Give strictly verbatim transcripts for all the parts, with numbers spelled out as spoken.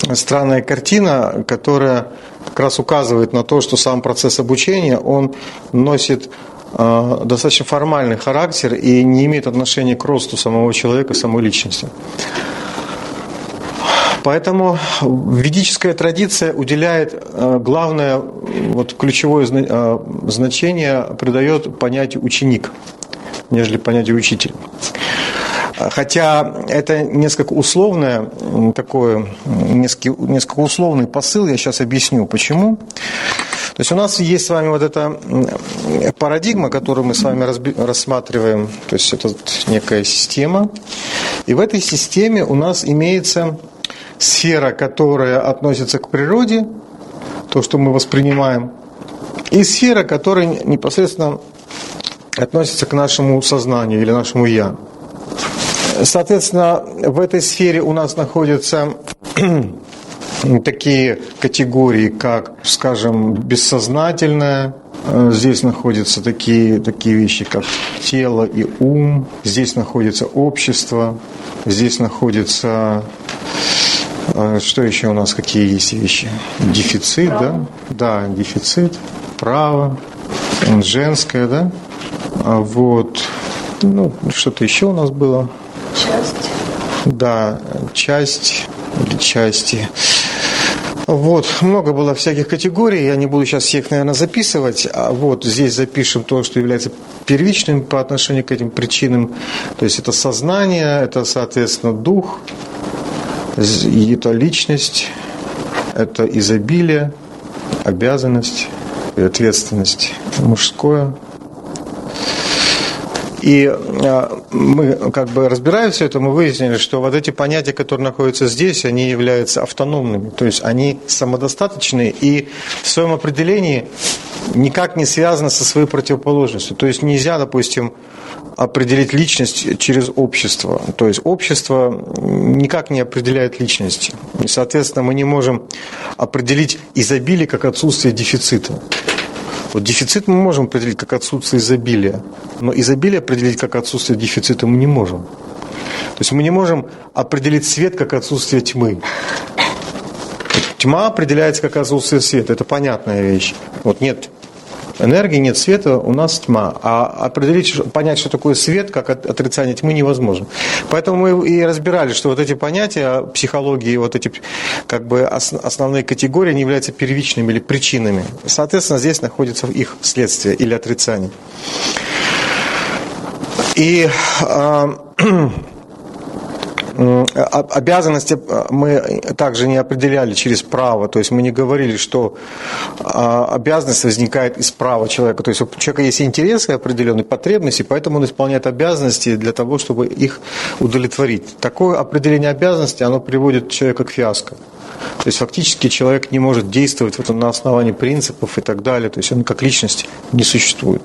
странная картина, которая как раз указывает на то, что сам процесс обучения, он носит э, достаточно формальный характер и не имеет отношения к росту самого человека, самой личности. Поэтому ведическая традиция уделяет э, главное, вот, ключевое э, значение, придает понятию ученик, нежели понятию учитель. Хотя это несколько условное, такое, несколько, несколько условный посыл, я сейчас объясню, почему. То есть у нас есть с вами вот эта парадигма, которую мы с вами рассматриваем, то есть это некая система. И в этой системе у нас имеется сфера, которая относится к природе, то, что мы воспринимаем, и сфера, которая непосредственно относится к нашему сознанию или нашему «я». Соответственно, в этой сфере у нас находятся такие категории, как, скажем, бессознательное. Здесь находятся такие, такие вещи, как тело и ум. Здесь находится общество. Здесь находится... Что еще у нас, какие есть вещи? Дефицит, право. да? Да, дефицит, право, женское, да? Вот. Ну, что-то еще у нас было. Часть. Да, часть или части. Вот, много было всяких категорий, я не буду сейчас всех, наверное, записывать, а вот здесь запишем то, что является первичным по отношению к этим причинам. То есть это сознание, это, соответственно, дух, это личность, это изобилие, обязанность и ответственность. Мужское. И мы, как бы разбирая все это, мы выяснили, что вот эти понятия, которые находятся здесь, они являются автономными, то есть они самодостаточные и в своем определении никак не связаны со своей противоположностью. То есть нельзя, допустим, определить личность через общество. То есть общество никак не определяет личности. И, соответственно, мы не можем определить изобилие как отсутствие дефицита. Вот дефицит мы можем определить как отсутствие изобилия, но изобилие определить как отсутствие дефицита мы не можем. То есть мы не можем определить свет как отсутствие тьмы. Тьма определяется как отсутствие света, это понятная вещь. Вот нет энергии, нет света, у нас тьма. А определить, понять, что такое свет, как отрицание тьмы, невозможно. Поэтому мы и разбирали, что вот эти понятия психологии, вот эти как бы основные категории, они являются первичными или причинами. Соответственно, здесь находится их следствие или отрицание. И э, обязанности мы также не определяли через право, то есть мы не говорили, что обязанность возникает из права человека, то есть у человека есть интересы, определенные потребности, поэтому он исполняет обязанности для того, чтобы их удовлетворить. Такое определение обязанностей, оно приводит человека к фиаско. То есть фактически человек не может действовать в этом на основании принципов и так далее, то есть он как личность не существует.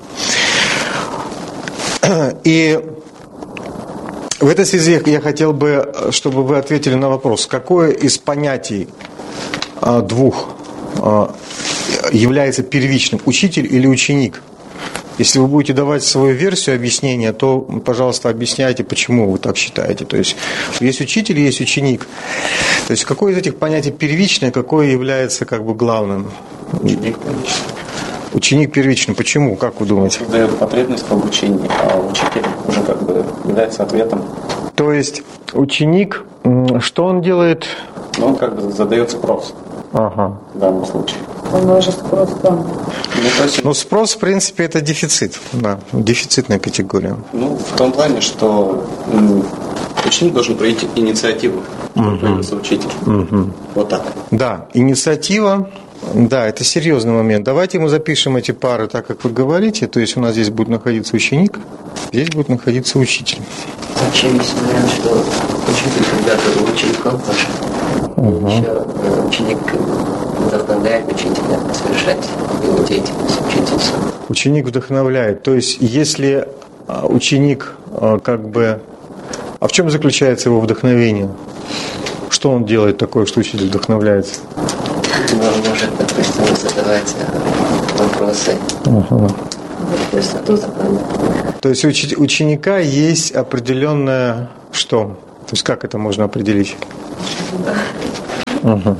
И в этой связи я хотел бы, чтобы вы ответили на вопрос, какое из понятий двух является первичным, учитель или ученик? Если вы будете давать свою версию объяснения, то, пожалуйста, объясняйте, почему вы так считаете. То есть есть учитель, есть ученик. То есть какое из этих понятий первичное, какое является как бы главным? Ученик первичный. Ученик первичный. Почему? Как вы думаете? Он создает потребность в обучении, а учитель уже как бы является ответом. То есть ученик, что он делает? Ну, он как бы задает спрос. Ага. В данном случае. Он может спрос там. Ну, то есть, ну, спрос, в принципе, это дефицит. Да, дефицитная категория. Ну, в том плане, что м, ученик должен проявить инициативу, чтобы появился учитель. Угу. Вот так. Да, инициатива. Да, это серьезный момент. Давайте мы запишем эти пары так, как вы говорите. То есть у нас здесь будет находиться ученик, здесь будет находиться учитель. Зачем, если мы говорим, что учитель когда-то учеником пошел, угу. еще ученик вдохновляет учителя совершать его деятельность, учительство. Ученик вдохновляет. То есть если ученик как бы... А в чем заключается его вдохновение? Что он делает такое, что учитель вдохновляется? Он может, допустим, задавать вопросы. Угу. Вопросы. То есть у ученика есть определенное что? То есть как это можно определить? Угу.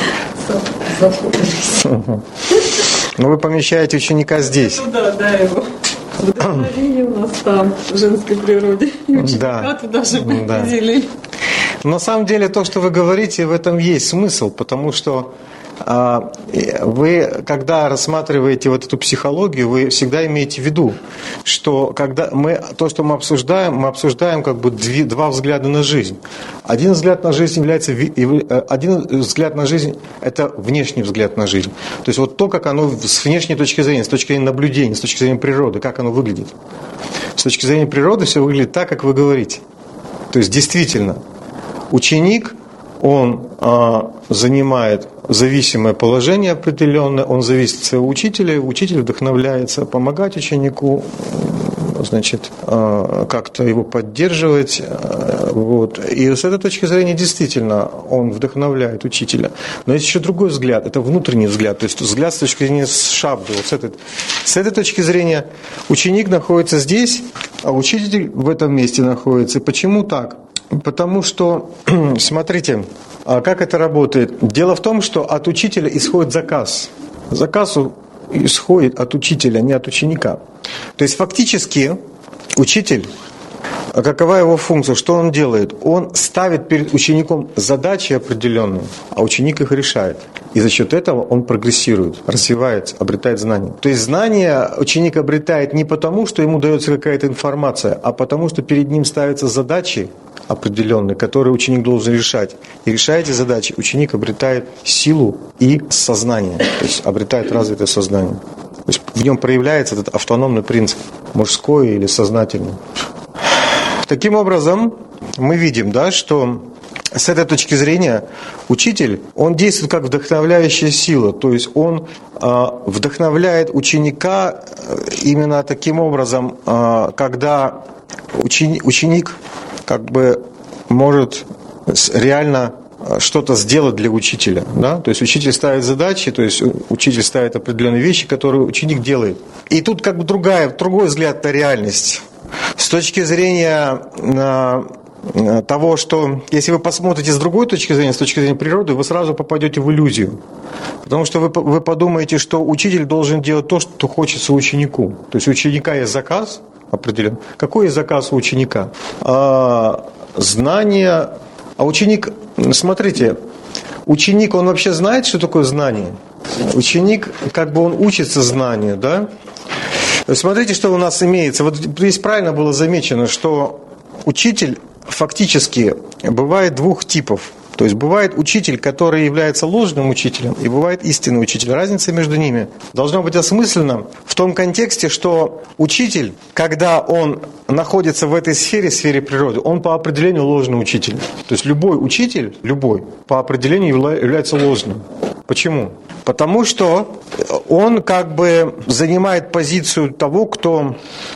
Запутались. Угу. Но вы помещаете ученика здесь. Да, да, его. Вдохновение у нас там, в женской природе. И ученика Да. туда же Да. определили. На самом деле то, что вы говорите, в этом есть смысл, потому что а, вы, когда рассматриваете вот эту психологию, вы всегда имеете в виду, что когда мы, то, что мы обсуждаем, мы обсуждаем как бы две, два взгляда на жизнь. Один взгляд на жизнь является, один взгляд на жизнь – это внешний взгляд на жизнь. То есть вот то, как оно с внешней точки зрения, с точки зрения наблюдения, с точки зрения природы, как оно выглядит. С точки зрения природы все выглядит так, как вы говорите. То есть действительно, ученик, он а, занимает зависимое положение определенное, он зависит от своего учителя, учитель вдохновляется помогать ученику, значит, а, как-то его поддерживать. А, вот. И с этой точки зрения действительно он вдохновляет учителя. Но есть еще другой взгляд, это внутренний взгляд, то есть взгляд с точки зрения шабды. Вот с, этой, с этой точки зрения ученик находится здесь, а учитель в этом месте находится. Почему так? Потому что, смотрите, как это работает. Дело в том, что от учителя исходит заказ. Заказ исходит от учителя, не от ученика. То есть фактически учитель, какова его функция, что он делает? Он ставит перед учеником задачи определенные, а ученик их решает. И за счет этого он прогрессирует, развивается, обретает знания. То есть знания ученик обретает не потому, что ему дается какая-то информация, а потому, что перед ним ставятся задачи определенные, которые ученик должен решать. И решая эти задачи, ученик обретает силу и сознание, то есть обретает развитое сознание. То есть в нем проявляется этот автономный принцип, мужской или сознательный. Таким образом, мы видим, да, что с этой точки зрения учитель, он действует как вдохновляющая сила, то есть он э, вдохновляет ученика именно таким образом, э, когда ученик, ученик как бы может реально что-то сделать для учителя. Да? То есть учитель ставит задачи, то есть учитель ставит определенные вещи, которые ученик делает. И тут как бы другая, другой взгляд на реальность. С точки зрения э, того, что если вы посмотрите с другой точки зрения, с точки зрения природы, вы сразу попадете в иллюзию. Потому что вы, вы подумаете, что учитель должен делать то, что хочется ученику. То есть у ученика есть заказ определен. Какой есть заказ у ученика? А, знание. А ученик, смотрите, ученик, он вообще знает, что такое знание? Ученик, как бы он учится знанию, да? Смотрите, что у нас имеется. Вот здесь правильно было замечено, что учитель фактически бывает двух типов. То есть бывает учитель, который является ложным учителем, и бывает истинный учитель. Разница между ними должна быть осмыслена в том контексте, что учитель, когда он находится в этой сфере, сфере природы, он по определению ложный учитель. То есть любой учитель, любой, по определению является ложным. Почему? Потому что он как бы занимает позицию того, кто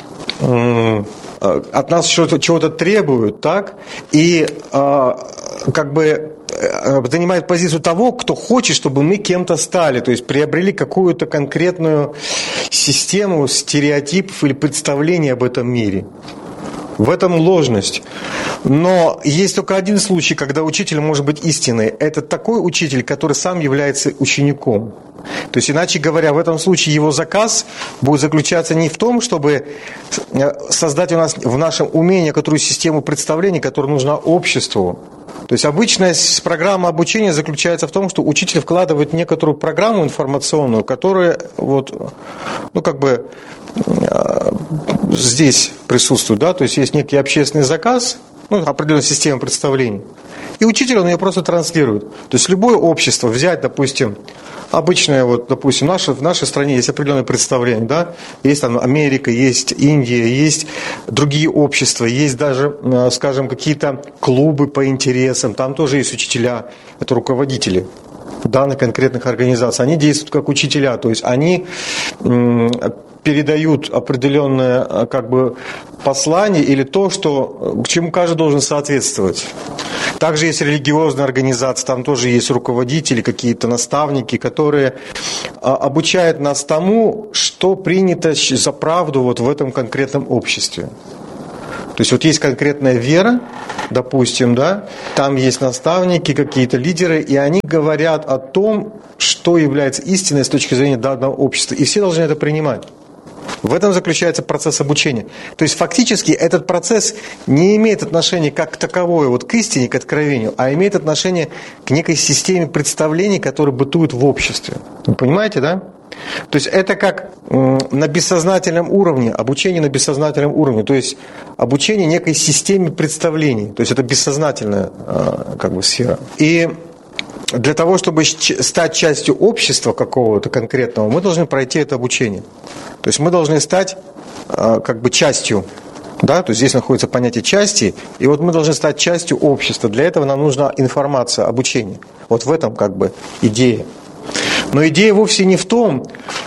э, от нас чего-то, чего-то требует, так? И э, как бы занимает позицию того, кто хочет, чтобы мы кем-то стали, то есть приобрели какую-то конкретную систему стереотипов или представлений об этом мире. В этом ложность. Но есть только один случай, когда учитель может быть истинный. Это такой учитель, который сам является учеником. То есть, иначе говоря, в этом случае его заказ будет заключаться не в том, чтобы создать у нас в нашем уме некоторую систему представлений, которая нужна обществу. То есть обычная программа обучения заключается в том, что учитель вкладывает некоторую программу информационную, которая вот, ну, как бы здесь присутствует, да, то есть есть некий общественный заказ, ну, определенная система представлений, и учитель, он ее просто транслирует. То есть любое общество взять, допустим, обычное, вот, допустим, в нашей, в нашей стране есть определенное представление, да, есть там Америка, есть Индия, есть другие общества, есть даже, скажем, какие-то клубы по интересам, там тоже есть учителя, это руководители данных конкретных организаций, они действуют как учителя, то есть они передают определенное как бы послание или то, что, к чему каждый должен соответствовать. Также есть религиозные организации, там тоже есть руководители, какие-то наставники, которые обучают нас тому, что принято за правду вот в этом конкретном обществе. То есть вот есть конкретная вера, допустим, да, там есть наставники, какие-то лидеры, и они говорят о том, что является истиной с точки зрения данного общества. И все должны это принимать. В этом заключается процесс обучения. То есть фактически этот процесс не имеет отношения как к таковой, вот к истине, к откровению, а имеет отношение к некой системе представлений, которые бытуют в обществе. Вы понимаете, да? То есть это как на бессознательном уровне, обучение на бессознательном уровне, то есть обучение некой системе представлений, то есть это бессознательная как бы сфера. И для того, чтобы стать частью общества какого-то конкретного, мы должны пройти это обучение. То есть мы должны стать как бы частью, да, то есть здесь находится понятие части, и вот мы должны стать частью общества. Для этого нам нужна информация, обучение. Вот в этом как бы идея. Но идея вовсе не в том,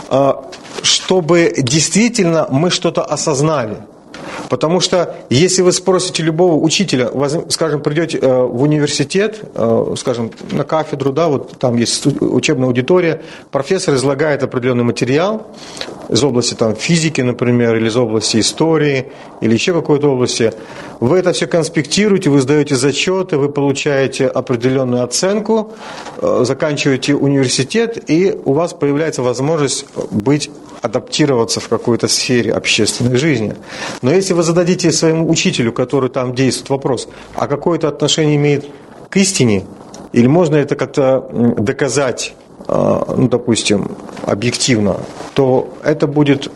чтобы действительно мы что-то осознали. Потому что если вы спросите любого учителя, скажем, придете в университет, скажем, на кафедру, да, вот там есть учебная аудитория, профессор излагает определенный материал из области там, физики, например, или из области истории, или еще какой-то области. Вы это все конспектируете, вы сдаете зачеты, вы получаете определенную оценку, заканчиваете университет, и у вас появляется возможность быть, адаптироваться в какой-то сфере общественной жизни. Но если вы зададите своему учителю, который там действует, вопрос, а какое это отношение имеет к истине, или можно это как-то доказать, ну, допустим, объективно, то это будет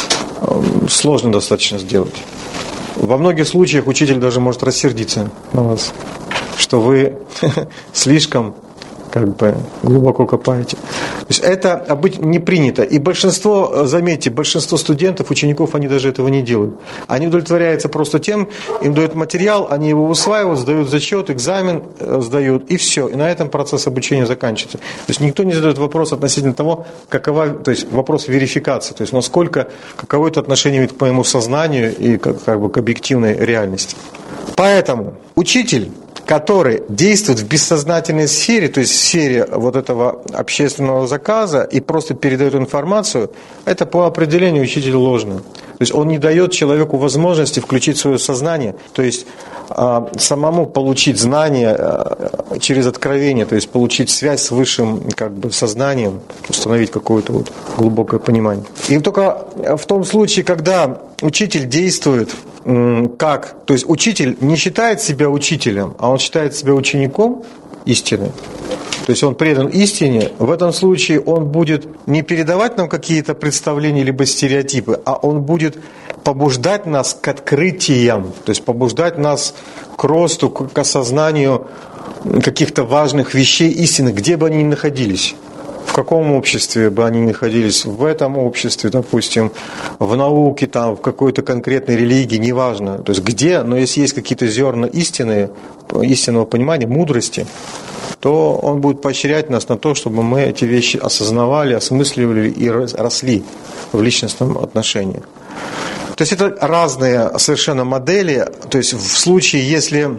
сложно достаточно сделать. Во многих случаях учитель даже может рассердиться на вас, что вы слишком как бы глубоко копаете. То есть это не принято. И большинство, заметьте, большинство студентов, учеников, они даже этого не делают. Они удовлетворяются просто тем, им дают материал, они его усваивают, сдают зачет, экзамен сдают, и все. И на этом процесс обучения заканчивается. То есть никто не задает вопрос относительно того, какова, то есть вопрос верификации, то есть насколько, каково это отношение имеет к моему сознанию и как, как бы к объективной реальности. Поэтому учитель, который действует в бессознательной сфере, то есть в сфере вот этого общественного заказа и просто передает информацию, это по определению учитель ложный. То есть он не дает человеку возможности включить свое сознание, то есть э, самому получить знания э, через откровение, то есть получить связь с высшим как бы, сознанием, установить какое-то вот глубокое понимание. И только в том случае, когда учитель действует как, то есть учитель не считает себя учителем, а он считает себя учеником истины, то есть он предан истине, в этом случае он будет не передавать нам какие-то представления либо стереотипы, а он будет побуждать нас к открытиям, то есть побуждать нас к росту, к осознанию каких-то важных вещей истины, где бы они ни находились. В каком обществе бы они ни находились, в этом обществе, допустим, в науке, там, в какой-то конкретной религии, неважно, то есть где, но если есть какие-то зерна истины, истинного понимания, мудрости, то он будет поощрять нас на то, чтобы мы эти вещи осознавали, осмысливали и росли в личностном отношении. То есть это разные совершенно модели, то есть в случае, если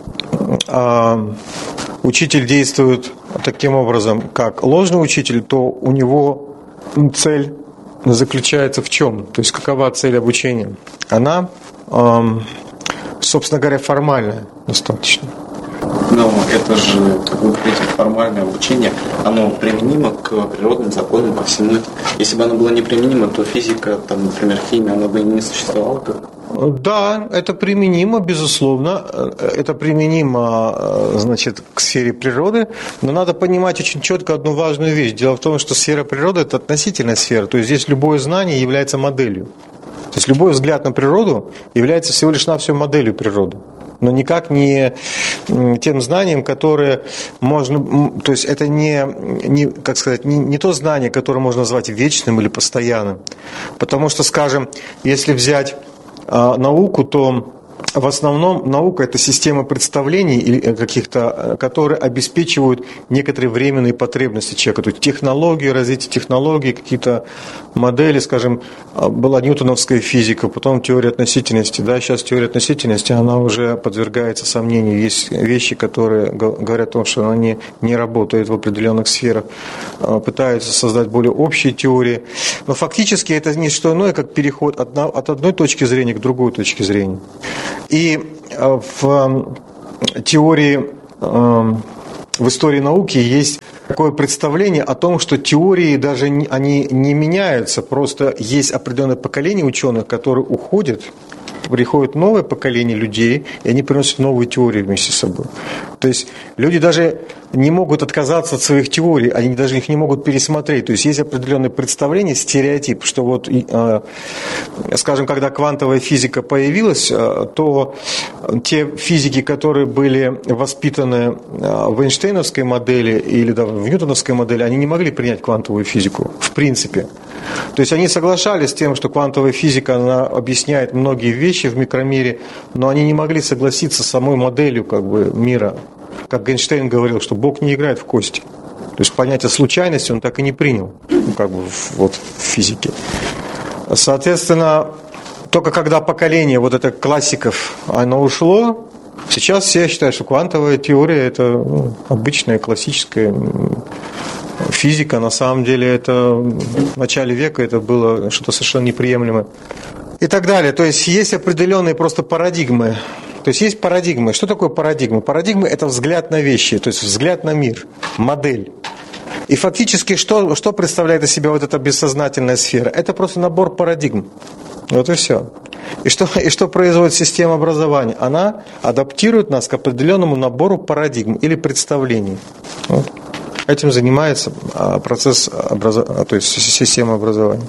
э, учитель действует таким образом, как ложный учитель, то у него цель заключается в чем? То есть какова цель обучения? Она, эм, собственно говоря, формальная достаточно. Но это же, как вы говорите, формальное обучение, оно применимо к природным законам, ко всему. Если бы оно было неприменимо, то физика, там, например, химия, она бы не существовала. Да, это применимо, безусловно. Это применимо, значит, к сфере природы. Но надо понимать очень четко одну важную вещь. Дело в том, что сфера природы – это относительная сфера. То есть здесь любое знание является моделью. То есть любой взгляд на природу является всего лишь навсего моделью природы. Но никак не тем знанием, которое можно, то есть это не, не как сказать, не, не то знание, которое можно назвать вечным или постоянным. Потому что, скажем, если взять э, науку, то в основном наука – это система представлений или каких-то, которые обеспечивают некоторые временные потребности человека. То есть технологии, развитие технологий, какие-то модели, скажем, была ньютоновская физика, потом теория относительности. Да, сейчас теория относительности, она уже подвергается сомнению. Есть вещи, которые говорят о том, что она не, не работает в определенных сферах, пытаются создать более общие теории. Но фактически это не что иное, как переход от, от одной точки зрения к другой точке зрения. И в теории, в истории науки есть такое представление о том, что теории даже не, они не меняются, просто есть определенное поколение ученых, которые уходят, приходит новое поколение людей, и они приносят новые теории вместе с собой. То есть люди даже не могут отказаться от своих теорий, они даже их не могут пересмотреть. То есть есть определенное представление, стереотип, что вот, скажем, когда квантовая физика появилась, то те физики, которые были воспитаны в Эйнштейновской модели или в ньютоновской модели, они не могли принять квантовую физику в принципе. То есть они соглашались с тем, что квантовая физика, она объясняет многие вещи в микромире, но они не могли согласиться с самой моделью как бы, мира. Как Эйнштейн говорил, что Бог не играет в кости. То есть понятие случайности он так и не принял, ну, как бы, вот, в физике. Соответственно, только когда поколение вот это классиков, оно ушло, сейчас все считают, что квантовая теория – это ну, обычная классическая физика. На самом деле это в начале века это было что-то совершенно неприемлемое. И так далее. То есть есть определенные просто парадигмы. То есть есть парадигмы. Что такое парадигмы? Парадигмы – это взгляд на вещи, то есть взгляд на мир, модель. И фактически что, что представляет из себя вот эта бессознательная сфера? Это просто набор парадигм. Вот и все. И что, и что производит система образования? Она адаптирует нас к определенному набору парадигм или представлений. Вот. Этим занимается процесс образования, то есть система образования.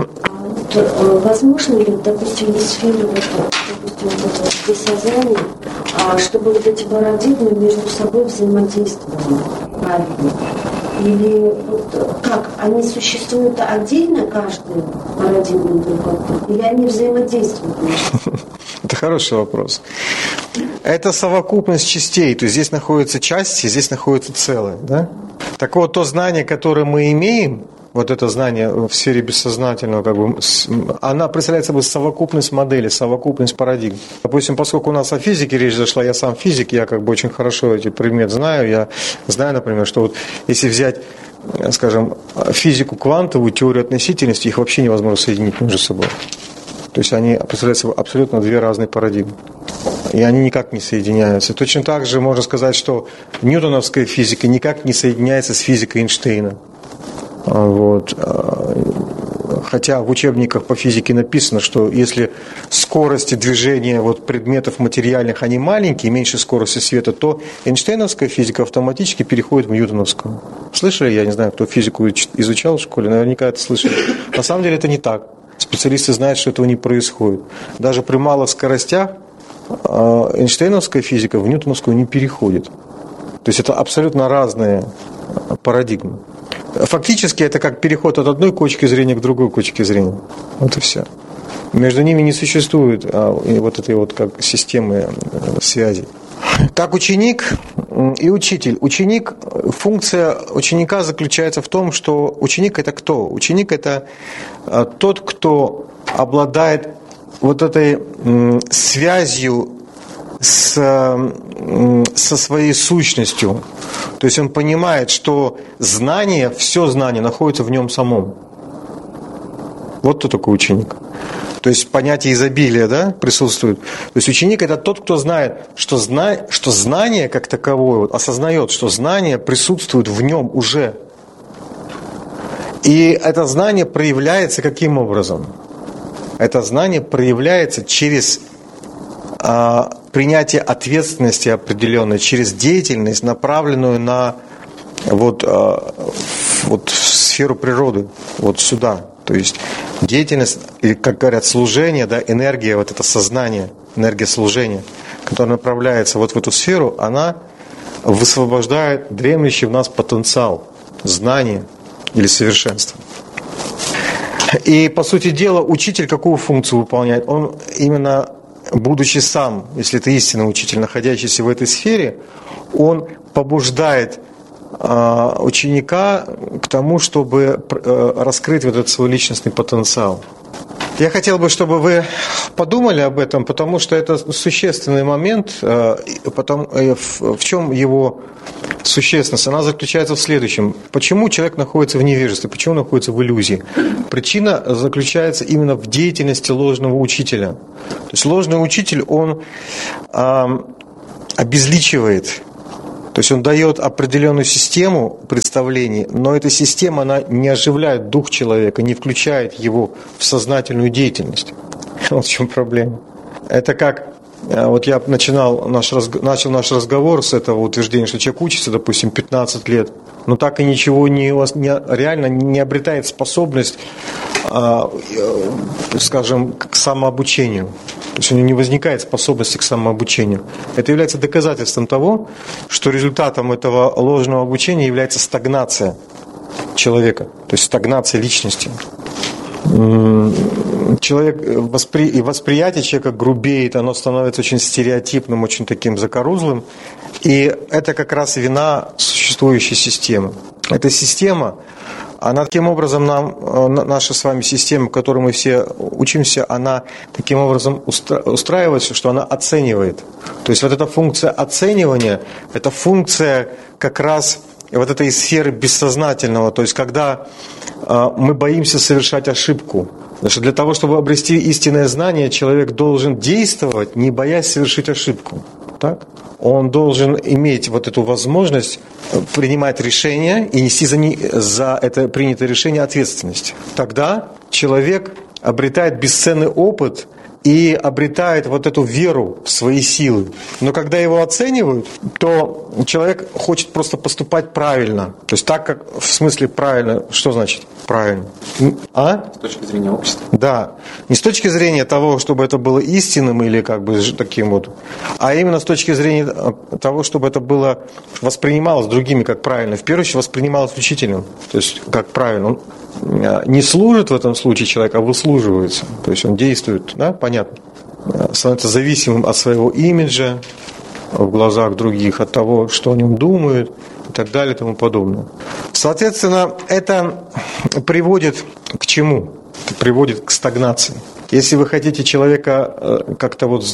Возможно ли, допустим, в сфере вот, допустим, вот этого бессознания, чтобы вот эти парадигмы между собой взаимодействовали правильно? Или вот, как? Они существуют отдельно, каждая парадигма друг от друга? Или они взаимодействуют? Это хороший вопрос. Это совокупность частей. То есть здесь находятся части, здесь находится целое. Да? Так вот, то знание, которое мы имеем, вот это знание в сфере бессознательного, как бы, она представляет собой совокупность моделей, совокупность парадигм. Допустим, поскольку у нас о физике речь зашла, я сам физик, я как бы очень хорошо эти предметы знаю. Я знаю, например, что вот если взять, скажем, физику квантовую, теорию относительности, их вообще невозможно соединить между собой. То есть они представляют собой абсолютно две разные парадигмы. И они никак не соединяются. Точно так же можно сказать, что ньютоновская физика никак не соединяется с физикой Эйнштейна. Вот. Хотя в учебниках по физике написано, что если скорости движения вот предметов материальных, они маленькие, меньше скорости света, то эйнштейновская физика автоматически переходит в ньютоновскую. Слышали? Я не знаю, кто физику изучал в школе, наверняка это слышали. На самом деле это не так. Специалисты знают, что этого не происходит. Даже при малых скоростях эйнштейновская физика в ньютоновскую не переходит. То есть это абсолютно разные парадигмы. Фактически это как переход от одной точки зрения к другой точке зрения. Вот и все. Между ними не существует а, вот этой вот как системы связи. Так ученик и учитель. Ученик, функция ученика заключается в том, что ученик это кто? Ученик это тот, кто обладает вот этой связью с, со своей сущностью. То есть он понимает, что знание, все знание находится в нем самом. Вот кто такой ученик. То есть понятие изобилия, да, присутствует. То есть ученик это тот, кто знает, что, зна... что знание как таковое, вот, осознает, что знание присутствует в нем уже. И это знание проявляется каким образом? Это знание проявляется через а, принятие ответственности определенной, через деятельность, направленную на вот, а, вот сферу природы, вот сюда. То есть деятельность, или, как говорят, служение, да, энергия, вот это сознание, энергия служения, которая направляется вот в эту сферу, она высвобождает дремлющий в нас потенциал знания или совершенства. И, по сути дела, учитель какую функцию выполняет? Он именно, будучи сам, если это истинный учитель, находящийся в этой сфере, он побуждает э, ученика к тому, чтобы э, раскрыть вот этот свой личностный потенциал. Я хотел бы, чтобы вы подумали об этом, потому что это существенный момент. Потом, в чем его существенность? Она заключается в следующем. Почему человек находится в невежестве? Почему он находится в иллюзии? Причина заключается именно в деятельности ложного учителя. То есть ложный учитель, он обезличивает. То есть он дает определенную систему представлений, но эта система, она не оживляет дух человека, не включает его в сознательную деятельность. Вот в чем проблема. Это как, вот я начинал наш, начал наш разговор с этого утверждения, что человек учится, допустим, пятнадцать лет, но так и ничего не, не реально не обретает способность, скажем, к самообучению. То есть у него не возникает способности к самообучению. Это является доказательством того, что результатом этого ложного обучения является стагнация человека, то есть стагнация личности. Человек, воспри, и восприятие человека грубеет, оно становится очень стереотипным, очень таким закорузлым. И это как раз вина существующей системы. Эта система, она таким образом, нам, наша с вами система, в которой мы все учимся, она таким образом устраивается, что она оценивает. То есть вот эта функция оценивания, это функция как раз вот этой сферы бессознательного. То есть когда мы боимся совершать ошибку. Потому что для того, чтобы обрести истинное знание, человек должен действовать, не боясь совершить ошибку. Так? Он должен иметь вот эту возможность принимать решения и нести за, не, за это принятое решение ответственность. Тогда человек обретает бесценный опыт и обретает вот эту веру в свои силы. Но когда его оценивают, то человек хочет просто поступать правильно. То есть так, как в смысле правильно, что значит правильно? А? С точки зрения общества. Да. Не с точки зрения того, чтобы это было истинным или как бы таким вот, а именно с точки зрения того, чтобы это было воспринималось другими как правильно. В первую очередь воспринималось учителем. То есть как правильно. Он не служит в этом случае человек, а выслуживается. То есть он действует, да, понятно, становится зависимым от своего имиджа в глазах других, от того, что о нем думают и так далее и тому подобное. Соответственно, это приводит к чему? Это приводит к стагнации. Если вы хотите человека как-то вот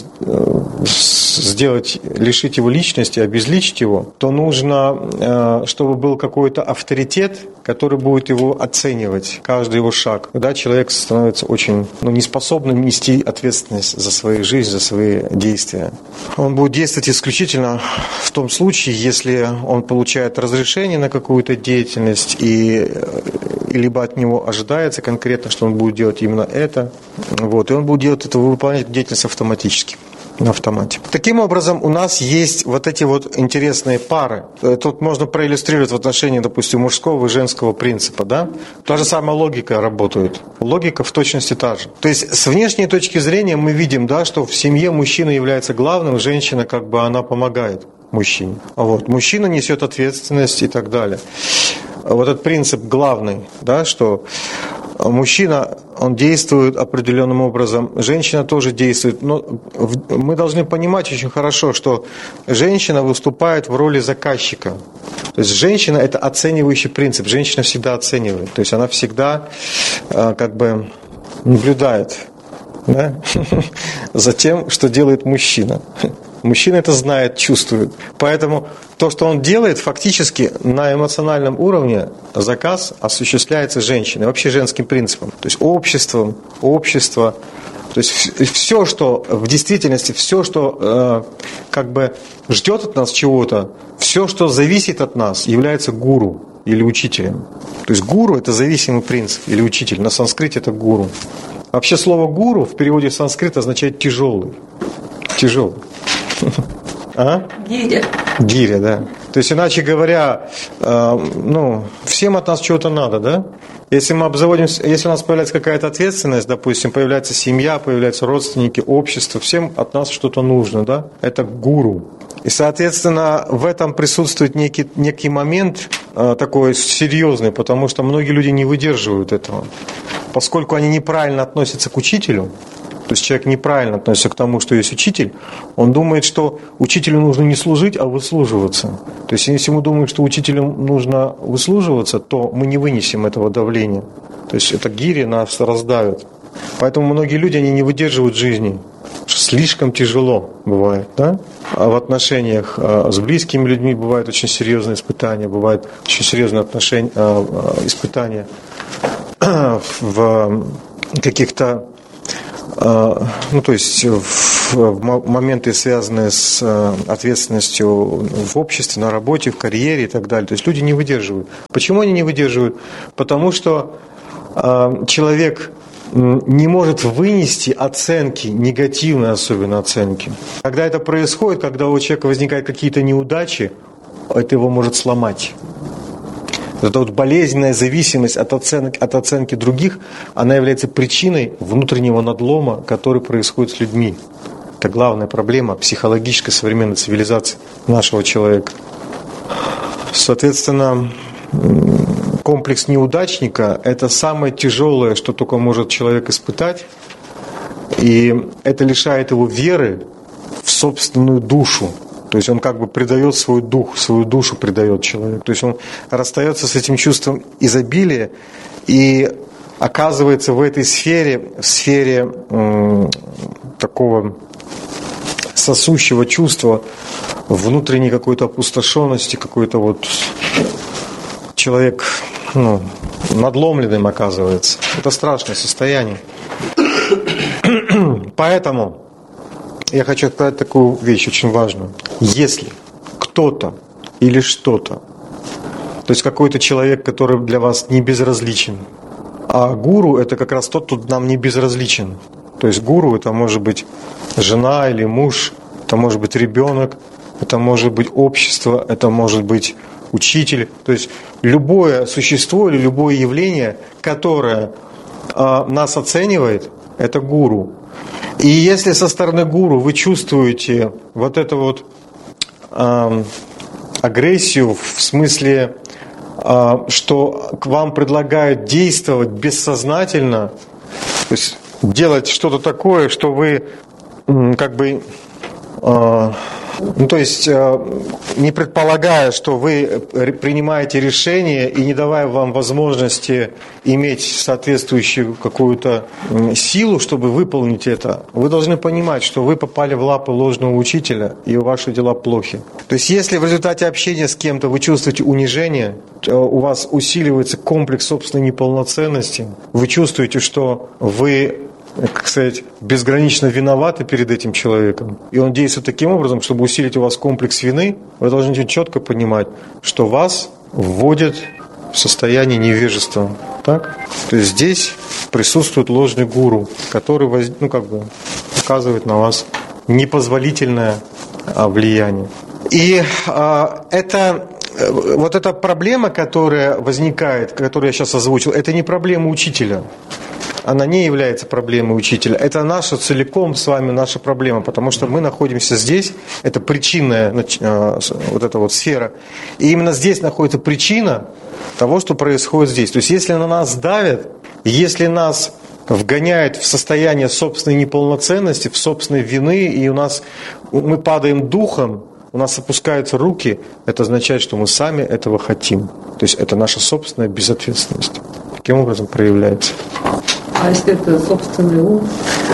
сделать, лишить его личности, обезличить его, то нужно, чтобы был какой-то авторитет, который будет его оценивать, каждый его шаг. Тогда человек становится очень, ну, неспособным нести ответственность за свою жизнь, за свои действия. Он будет действовать исключительно в том случае, если он получает разрешение на какую-то деятельность и либо от него ожидается конкретно, что он будет делать именно это, вот, и он будет делать это, выполнять деятельность автоматически, на автомате. Таким образом, у нас есть вот эти вот интересные пары. Тут можно проиллюстрировать в отношении, допустим, мужского и женского принципа, да? Та же самая логика работает. Логика в точности та же. То есть, с внешней точки зрения мы видим, да, что в семье мужчина является главным, женщина как бы она помогает мужчине. Вот. Мужчина несет ответственность и так далее. Вот этот принцип главный, да, что мужчина, он действует определенным образом, женщина тоже действует. Но мы должны понимать очень хорошо, что женщина выступает в роли заказчика. То есть женщина – это оценивающий принцип. Женщина всегда оценивает. То есть она всегда как бы наблюдает, да, за тем, что делает мужчина. Мужчина это знает, чувствует. Поэтому то, что он делает, фактически на эмоциональном уровне заказ осуществляется женщиной, вообще женским принципом. То есть обществом, общество. То есть все, что в действительности, все, что э, как бы ждет от нас чего-то, все, что зависит от нас, является гуру или учителем. То есть гуру – это зависимый принцип или учитель. На санскрите это гуру. Вообще слово гуру в переводе с санскрита означает тяжелый. Тяжелый. А? Гиря. Гиря, да. То есть, иначе говоря, э, ну, всем от нас чего-то надо, да? Если мы обзаводимся, если у нас появляется какая-то ответственность, допустим, появляется семья, появляются родственники, общество, всем от нас что-то нужно, да? Это гуру. И, соответственно, в этом присутствует некий, некий момент э, такой серьезный, потому что многие люди не выдерживают этого. Поскольку они неправильно относятся к учителю, то есть человек неправильно относится к тому, что есть учитель, он думает, что учителю нужно не служить, а выслуживаться. То есть если мы думаем, что учителю нужно выслуживаться, то мы не вынесем этого давления. То есть это гири нас раздавит. Поэтому многие люди, они не выдерживают жизни. Слишком тяжело бывает, да? А в отношениях с близкими людьми бывают очень серьезные испытания, бывают очень серьезные отношения, испытания в каких-то, ну, то есть в моменты, связанные с ответственностью в обществе, на работе, в карьере и так далее. То есть люди не выдерживают. Почему они не выдерживают? Потому что человек не может вынести оценки, негативные особенно оценки. Когда это происходит, когда у человека возникают какие-то неудачи, это его может сломать. Эта вот болезненная зависимость от оценок, от оценки других, она является причиной внутреннего надлома, который происходит с людьми. Это главная проблема психологической современной цивилизации нашего человека. Соответственно, комплекс неудачника – это самое тяжелое, что только может человек испытать. И это лишает его веры в собственную душу. То есть он как бы предает свой дух, свою душу предает человек. То есть он расстается с этим чувством изобилия и оказывается в этой сфере, в сфере м, такого сосущего чувства, внутренней какой-то опустошенности, какой-то вот человек, ну, надломленным оказывается. Это страшное состояние. Поэтому я хочу сказать такую вещь очень важную. Если кто-то или что-то, то есть какой-то человек, который для вас не безразличен, а гуру – это как раз тот, кто нам не безразличен. То есть гуру – это может быть жена или муж, это может быть ребенок, это может быть общество, это может быть учитель. То есть любое существо или любое явление, которое э, нас оценивает, это гуру. И если со стороны гуру вы чувствуете вот эту вот э, агрессию в смысле, э, что к вам предлагают действовать бессознательно, то есть делать что-то такое, что вы э, как бы... Э, Ну, то есть, не предполагая, что вы принимаете решение и не давая вам возможности иметь соответствующую какую-то силу, чтобы выполнить это, вы должны понимать, что вы попали в лапы ложного учителя, и ваши дела плохи. То есть, если в результате общения с кем-то вы чувствуете унижение, у вас усиливается комплекс собственной неполноценности, вы чувствуете, что вы, как сказать, безгранично виноваты перед этим человеком, и он действует таким образом, чтобы усилить у вас комплекс вины, вы должны четко понимать, что вас вводят в состояние невежества. Так? То есть здесь присутствует ложный гуру, который воз... ну, как бы, оказывает на вас непозволительное влияние. И а, это... Вот эта проблема, которая возникает, которую я сейчас озвучил, это не проблема учителя. Она не является проблемой учителя. Это наша целиком с вами наша проблема, потому что мы находимся здесь, это причинная вот эта вот сфера. И именно здесь находится причина того, что происходит здесь. То есть если на нас давят, если нас вгоняют в состояние собственной неполноценности, в собственной вины, и у нас мы падаем духом, у нас опускаются руки, это означает, что мы сами этого хотим. То есть это наша собственная безответственность. Таким образом проявляется. А если это собственный ум?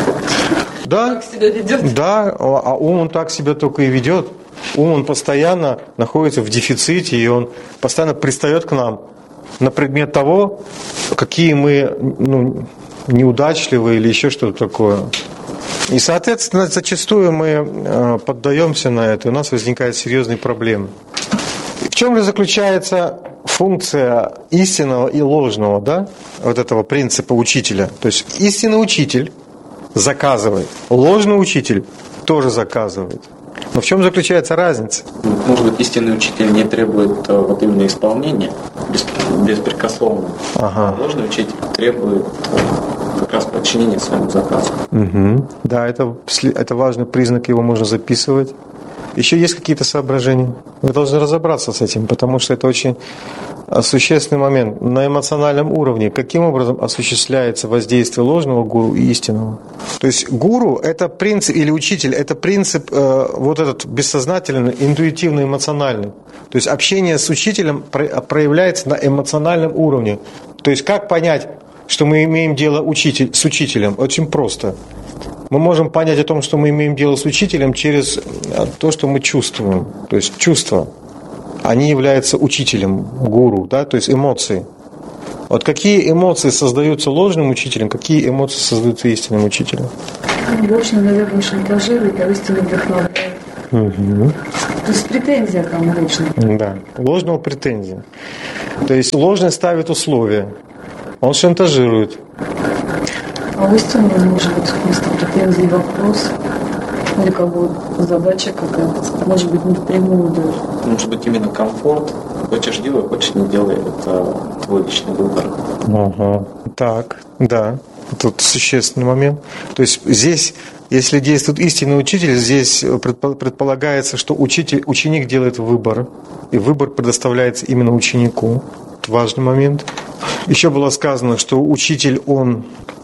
Да, как себя ведет? Да, а ум он так себя только и ведет. Ум он постоянно находится в дефиците, и он постоянно пристает к нам на предмет того, какие мы, ну, неудачливые или еще что-то такое. И, соответственно, зачастую мы поддаемся на это, и у нас возникают серьезные проблемы. В чем же заключается функция истинного и ложного, да, вот этого принципа учителя? То есть истинный учитель заказывает, ложный учитель тоже заказывает. Но в чем заключается разница? Может быть, истинный учитель не требует вот именно исполнения беспрекословно, ага. А ложный учитель требует как раз подчинения своему заказу. Угу. Да, это, это важный признак, его можно записывать. Еще есть какие-то соображения? Вы должны разобраться с этим, потому что это очень существенный момент. На эмоциональном уровне каким образом осуществляется воздействие ложного гуру и истинного? То есть гуру – это принцип, или учитель – это принцип э, вот этот бессознательный, интуитивно-эмоциональный. То есть общение с учителем проявляется на эмоциональном уровне. То есть как понять, что мы имеем дело учитель, с учителем? Очень просто. Мы можем понять о том, что мы имеем дело с учителем, через то, что мы чувствуем. То есть чувства, они являются учителем, гуру, да? То есть эмоции. Вот какие эмоции создаются ложным учителем, какие эмоции создаются истинным учителем? Ложно, наверное, шантажирует, а истинно вдохновляет. Угу. То есть претензия там ложная. Да, ложного претензия. То есть ложный ставит условия, он шантажирует. А у истинного может быть вместо претензий вопрос, или как бы задача какая-то, может быть, не напрямую даже. Может быть, именно комфорт. Хочешь делай, хочешь не делай. Это твой личный выбор. Ага. Так, да. Тут существенный момент. То есть здесь, если действует истинный учитель, здесь предполагается, что учитель, ученик делает выбор, и выбор предоставляется именно ученику. Это важный момент. Еще было сказано, что учитель, он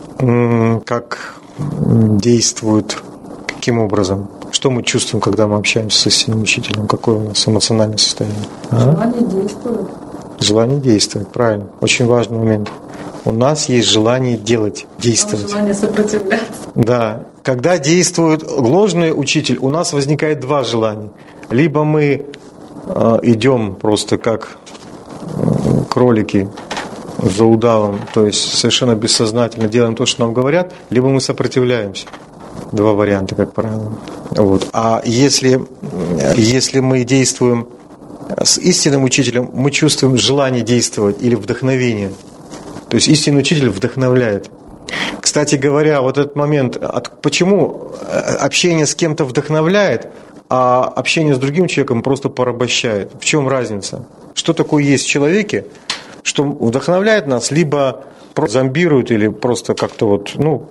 как действует, каким образом? Что мы чувствуем, когда мы общаемся с истинным учителем? Какое у нас эмоциональное состояние? Желание а? действует. Желание действует, правильно. Очень важный момент. У нас есть желание делать, действовать. Желание сопротивляться. Да. Когда действует ложный учитель, у нас возникает два желания. Либо мы э, идем просто как э, кролики за удавом, то есть совершенно бессознательно делаем то, что нам говорят, либо мы сопротивляемся. Два варианта, как правило. Вот. А если, если мы действуем с истинным учителем, мы чувствуем желание действовать или вдохновение. То есть истинный учитель вдохновляет. Кстати говоря, вот этот момент, почему общение с кем-то вдохновляет, а общение с другим человеком просто порабощает? В чем разница? Что такое есть в человеке, что вдохновляет нас, либо просто зомбирует или просто как-то вот, ну,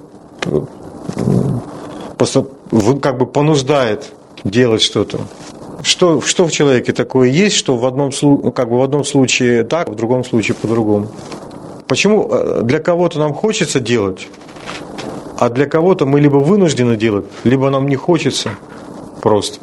просто как бы понуждает делать что-то. Что, что в человеке такое есть, что в одном, как бы в одном случае так, в другом случае по-другому? Почему для кого-то нам хочется делать, а для кого-то мы либо вынуждены делать, либо нам не хочется просто?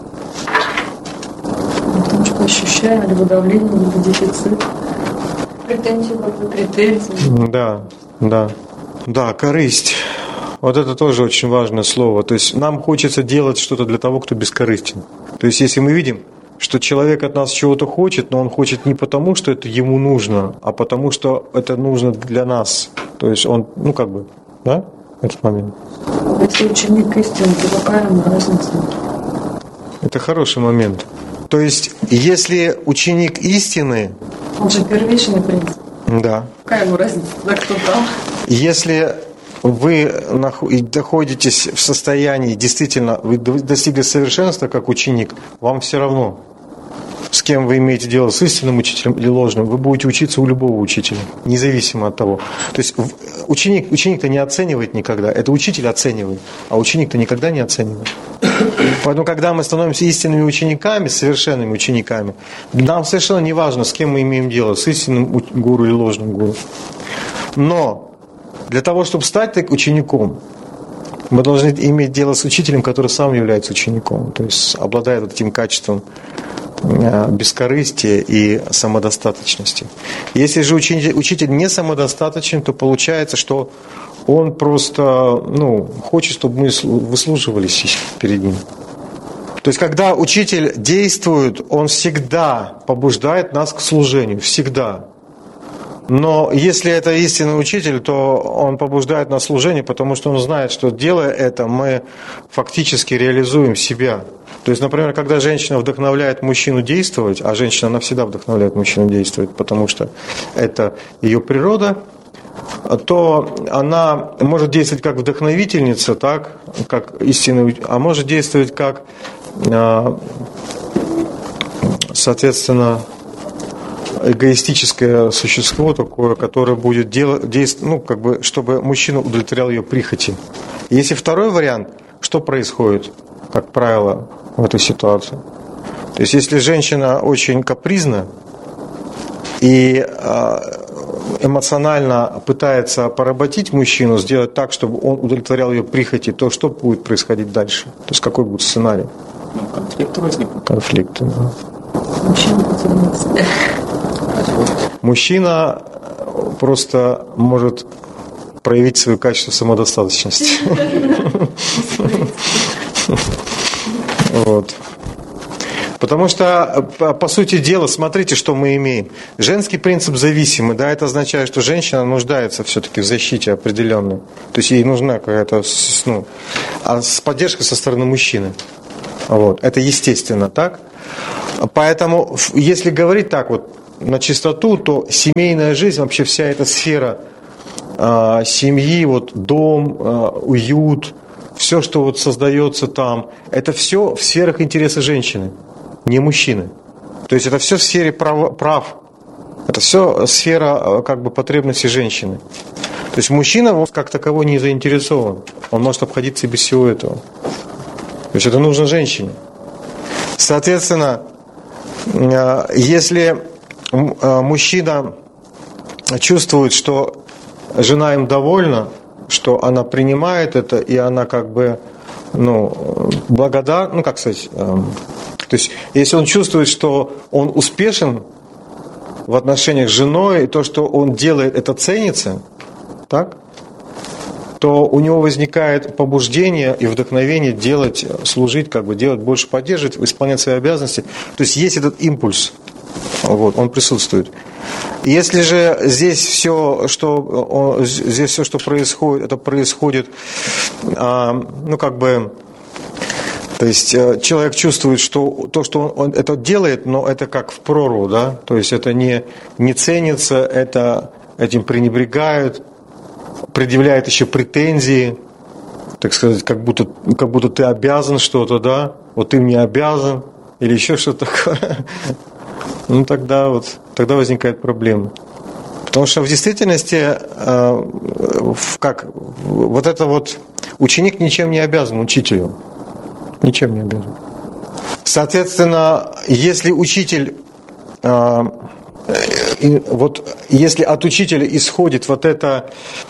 Потому что ощущаем либо давление, либо дефицит. Претензии, претензии. Да, да. Да, корысть. Вот это тоже очень важное слово. То есть нам хочется делать что-то для того, кто бескорыстен. То есть если мы видим, что человек от нас чего-то хочет, но он хочет не потому, что это ему нужно, а потому, что это нужно для нас. То есть он, ну как бы, да, этот момент. Если ученик истины, то какая ему разница? Это хороший момент. То есть если ученик истины... Он же первичный принцип. Да. Какая ему разница, да, кто там? Если вы находитесь в состоянии, действительно, вы достигли совершенства как ученик, вам все равно, с кем вы имеете дело, с истинным учителем или ложным, вы будете учиться у любого учителя, независимо от того. То есть ученик, ученик-то не оценивает никогда, это учитель оценивает, а ученик-то никогда не оценивает. Поэтому, когда мы становимся истинными учениками, совершенными учениками, нам совершенно не важно, с кем мы имеем дело, с истинным гуру или ложным гуру. Но для того, чтобы стать так учеником, мы должны иметь дело с учителем, который сам является учеником, то есть обладает вот этим качеством бескорыстия и самодостаточности. Если же учитель, учитель не самодостаточен, то получается, что он просто ну, хочет, чтобы мы выслуживались перед ним. То есть, когда учитель действует, он всегда побуждает нас к служению, всегда. Но если это истинный учитель, то он побуждает нас к служению, потому что он знает, что делая это, мы фактически реализуем себя. То есть, например, когда женщина вдохновляет мужчину действовать, а женщина она всегда вдохновляет мужчину действовать, потому что это ее природа, то она может действовать как вдохновительница, так, как истинный, а может действовать как, соответственно, эгоистическое существо такое, которое будет делать, действовать, ну, как бы, чтобы мужчина удовлетворял ее прихоти. Если второй вариант, что происходит, как правило, в этой ситуации? То есть, если женщина очень капризна и эмоционально пытается поработить мужчину, сделать так, чтобы он удовлетворял ее прихоти, то что будет происходить дальше? То есть, какой будет сценарий? Ну, конфликты возникнут. Конфликты, да. Мужчина потеряется. Мужчина просто может проявить свое качество самодостаточности. Вот. Потому что, по сути дела, смотрите, что мы имеем. Женский принцип зависимый, да, это означает, что женщина нуждается все-таки в защите определенной. То есть ей нужна какая-то, ну, а с поддержкой со стороны мужчины. Вот. Это естественно, так? Поэтому, если говорить так вот на чистоту, то семейная жизнь, вообще вся эта сфера э, семьи, вот дом, э, уют, все, что вот создается там, это все в сферах интереса женщины, не мужчины. То есть это все в сфере прав, прав. Это все сфера как бы потребностей женщины. То есть мужчина вот как таковой не заинтересован. Он может обходиться и без всего этого. То есть это нужно женщине. Соответственно, если мужчина чувствует, что жена им довольна, что она принимает это, и она как бы, ну, благодарна, ну, как сказать, э, то есть, если он чувствует, что он успешен в отношениях с женой, и то, что он делает, это ценится, так, то у него возникает побуждение и вдохновение делать, служить, как бы делать больше, поддерживать, исполнять свои обязанности. То есть есть этот импульс, вот, он присутствует. Если же здесь все, что здесь все, что происходит, это происходит, ну как бы, то есть человек чувствует, что то, что он это делает, но это как в прорву, да, то есть это не не ценится, это этим пренебрегают, предъявляет еще претензии, так сказать, как будто как будто ты обязан что-то, да, вот ты мне обязан или еще что-то такое. Ну тогда вот тогда возникает проблема. Потому что в действительности как вот это вот ученик ничем не обязан учителю. Ничем не обязан. Соответственно, если учитель вот если от учителя исходит вот это,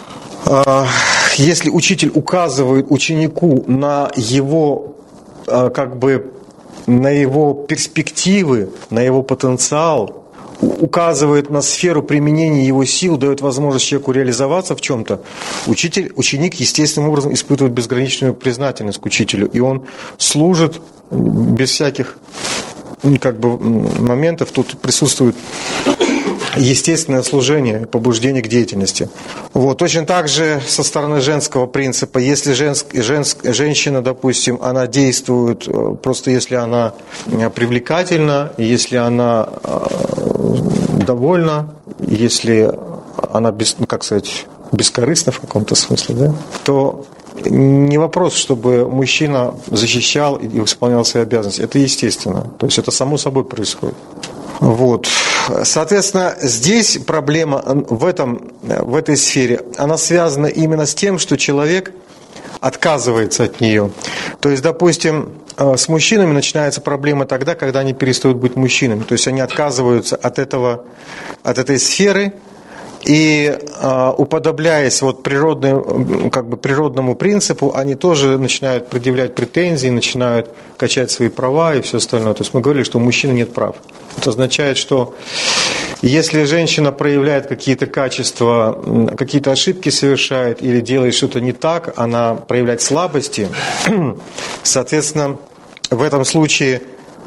если учитель указывает ученику на его как бы на его перспективы, на его потенциал, указывает на сферу применения его сил, дает возможность человеку реализоваться в чем-то, учитель, ученик естественным образом испытывает безграничную признательность к учителю, и он служит без всяких как бы моментов, тут присутствует естественное служение, побуждение к деятельности. Вот. Точно так же со стороны женского принципа, если женск, женск, женщина, допустим, она действует, просто если она привлекательна, если она довольна, если она, без, ну, как сказать, бескорыстна в каком-то смысле, да, то не вопрос, чтобы мужчина защищал и исполнял свои обязанности. Это естественно. То есть это само собой происходит. Вот. Соответственно, здесь проблема в, этом, в этой сфере, она связана именно с тем, что человек отказывается от нее. То есть, допустим, с мужчинами начинается проблема тогда, когда они перестают быть мужчинами. То есть они отказываются от, этого, от этой сферы, и уподобляясь вот природному, как бы природному принципу, они тоже начинают предъявлять претензии, начинают качать свои права и все остальное. То есть мы говорили, что у мужчины нет прав. Это означает, что если женщина проявляет какие-то качества, какие-то ошибки совершает или делает что-то не так, она проявляет слабости, соответственно, в этом случае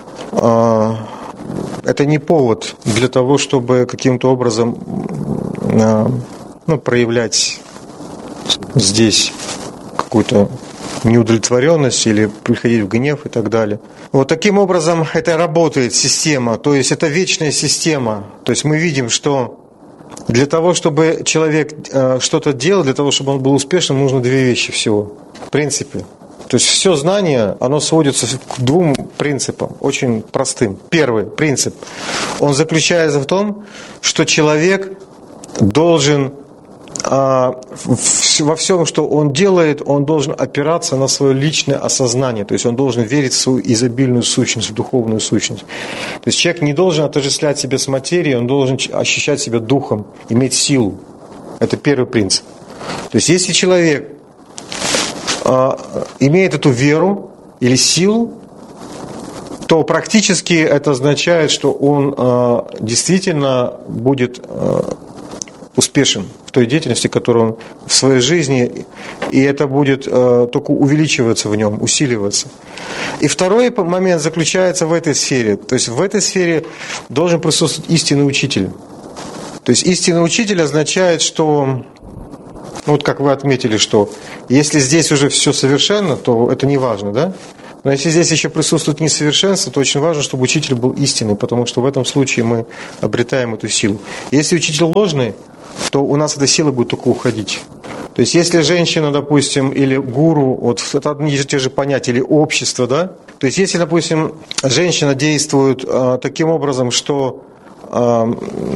это не повод для того, чтобы каким-то образом ну, проявлять здесь какую-то неудовлетворенность или приходить в гнев и так далее. Вот таким образом это работает система, то есть это вечная система. То есть мы видим, что для того, чтобы человек что-то делал, для того, чтобы он был успешным, нужно две вещи всего, в принципе. То есть все знание, оно сводится к двум принципам, очень простым. Первый принцип, он заключается в том, что человек должен а, во всем, что он делает, он должен опираться на свое личное осознание. То есть он должен верить в свою изобильную сущность, в духовную сущность. То есть человек не должен отождествлять себя с материей, он должен ощущать себя духом, иметь силу. Это первый принцип. То есть если человек а, имеет эту веру или силу, то практически это означает, что он а, действительно будет а, успешен в той деятельности, которую он в своей жизни, и это будет э, только увеличиваться в нем, усиливаться. И второй момент заключается в этой сфере. То есть в этой сфере должен присутствовать истинный учитель. То есть истинный учитель означает, что, ну вот как вы отметили, что если здесь уже все совершенно, то это не важно, да? Но если здесь еще присутствует несовершенство, то очень важно, чтобы учитель был истинный, потому что в этом случае мы обретаем эту силу. Если учитель ложный, то у нас эта сила будет только уходить. То есть если женщина, допустим, или гуру, вот это одни и те же понятия, или общество, да? То есть если, допустим, женщина действует а, таким образом, что а,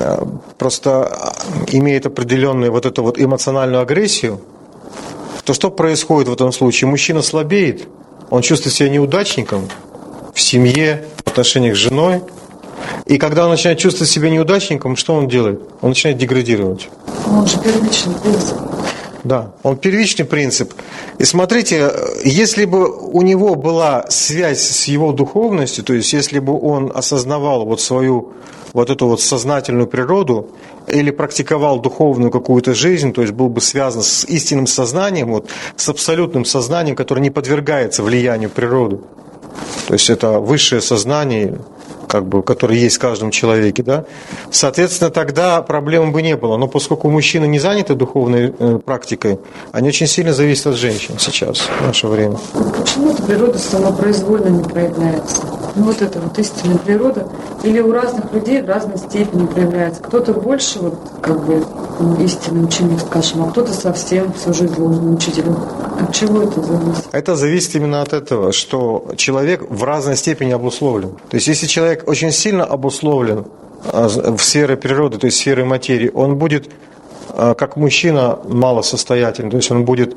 просто имеет определенную вот эту вот эмоциональную агрессию, то что происходит в этом случае? Мужчина слабеет, он чувствует себя неудачником в семье, в отношениях с женой. И когда он начинает чувствовать себя неудачником, что он делает? Он начинает деградировать. Он же первичный принцип. Да, он первичный принцип. И смотрите, если бы у него была связь с его духовностью, то есть если бы он осознавал вот свою вот эту вот сознательную природу или практиковал духовную какую-то жизнь, то есть был бы связан с истинным сознанием, вот, с абсолютным сознанием, которое не подвергается влиянию природы. То есть это высшее сознание, как бы, которое есть в каждом человеке, да? Соответственно, тогда проблем бы не было. Но поскольку мужчины не заняты духовной э, практикой, они очень сильно зависят от женщин сейчас, в наше время. Почему эта природа самопроизвольно не проявляется? Ну, вот это вот истинная природа. Или у разных людей в разной степени проявляется. Кто-то больше, вот, как бы, истинный ученик, скажем, а кто-то совсем всю жизнь должен учителем. От чего это зависит? Это зависит именно от этого, что человек в разной степени обусловлен. То есть, если человек очень сильно обусловлен в сфере природы, то есть в сфере материи, он будет, как мужчина, малосостоятельный, то есть он будет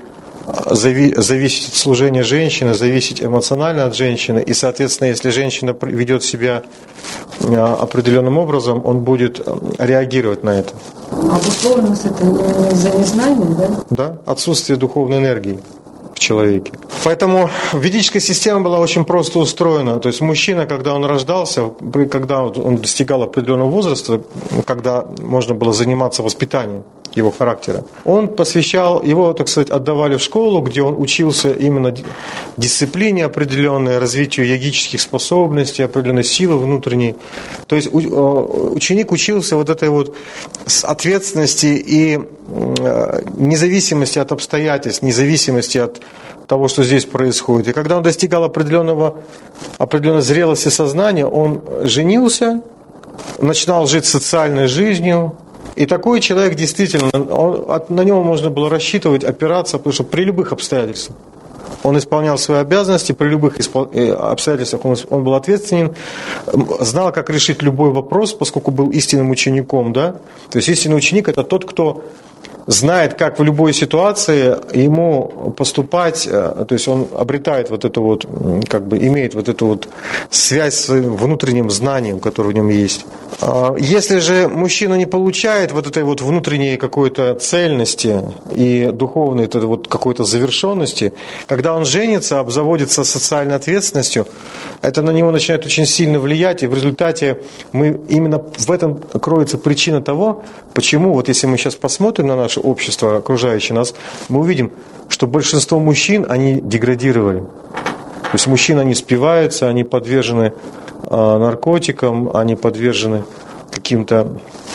зависеть от служения женщины, зависеть эмоционально от женщины, и, соответственно, если женщина ведет себя определенным образом, он будет реагировать на это. Обусловленность это не из-за незнания, да? Да, отсутствие духовной энергии в человеке. Поэтому ведическая система была очень просто устроена. То есть мужчина, когда он рождался, когда он достигал определенного возраста, когда можно было заниматься воспитанием его характера, он посвящал, его, так сказать, отдавали в школу, где он учился именно дисциплине определенной, развитию йогических способностей, определенной силы внутренней. То есть ученик учился вот этой вот ответственности и независимости от обстоятельств, независимости от того, что здесь происходит. И когда он достигал определенного, определенной зрелости сознания, он женился, начинал жить социальной жизнью. И такой человек действительно, он, на него можно было рассчитывать, опираться, потому что при любых обстоятельствах он исполнял свои обязанности, при любых обстоятельствах он, он был ответственен, знал, как решить любой вопрос, поскольку был истинным учеником. Да? То есть истинный ученик – это тот, кто знает, как в любой ситуации ему поступать, то есть он обретает вот эту вот, как бы имеет вот эту вот связь с своим внутренним знанием, которое в нем есть. Если же мужчина не получает вот этой вот внутренней какой-то цельности и духовной вот какой-то завершенности, когда он женится, обзаводится социальной ответственностью, это на него начинает очень сильно влиять, и в результате мы именно в этом кроется причина того, почему, вот если мы сейчас посмотрим на наше общество, окружающее нас, мы увидим, что большинство мужчин, они деградировали. То есть мужчины, они спиваются, они подвержены э, наркотикам, они подвержены каким-то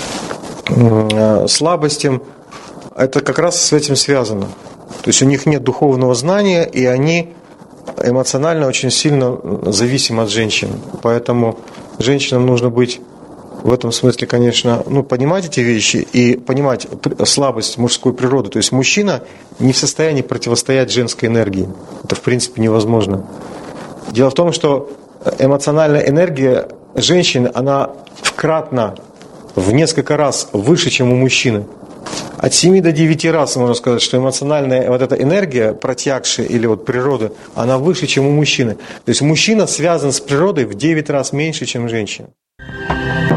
э, слабостям. Это как раз с этим связано. То есть у них нет духовного знания, и они эмоционально очень сильно зависимы от женщин. Поэтому женщинам нужно быть в этом смысле, конечно, ну, понимать эти вещи и понимать слабость мужской природы. То есть мужчина не в состоянии противостоять женской энергии. Это, в принципе, невозможно. Дело в том, что эмоциональная энергия женщины, она вкратно, в несколько раз выше, чем у мужчины. От семи до девяти раз можно сказать, что эмоциональная вот эта энергия протягшей или вот природы, она выше, чем у мужчины. То есть мужчина связан с природой в девять раз меньше, чем женщина.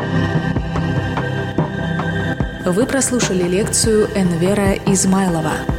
Вы прослушали лекцию Энвера Измайлова.